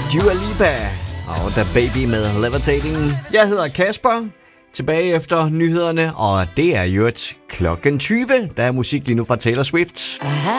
Dua Lipa og The Baby med Levitating. Jeg hedder Kasper. Tilbage efter nyhederne, og det er jo klokken 20. Der er musik lige nu fra Taylor Swift.